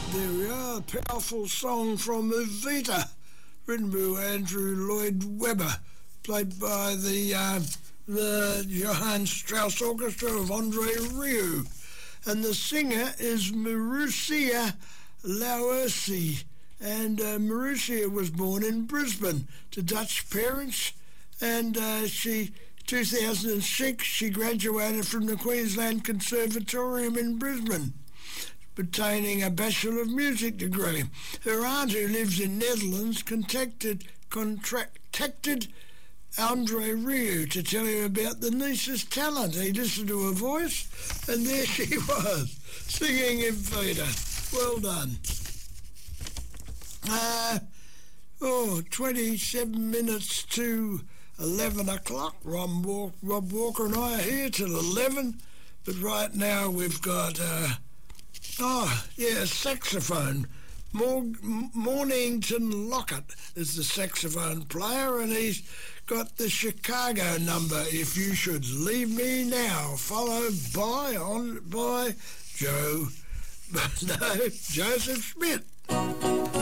There we are, a powerful song from Evita, written by Andrew Lloyd Webber, played by the Johann Strauss Orchestra of Andre Rieu. And the singer is Marussia Lauwersi. And Marussia was born in Brisbane to Dutch parents, and 2006 she graduated from the Queensland Conservatorium in Brisbane, obtaining a Bachelor of Music degree. Her aunt, who lives in Netherlands, contacted Andre Rieu to tell him about the niece's talent. He listened to her voice, and there she was, singing in Evita. Well done. 27 minutes to 11 o'clock. Rob Walker and I are here till 11, but right now we've got saxophone. Mornington Lockett is the saxophone player, and he's got the Chicago number, If You Should Leave Me Now, followed by Joseph Schmidt.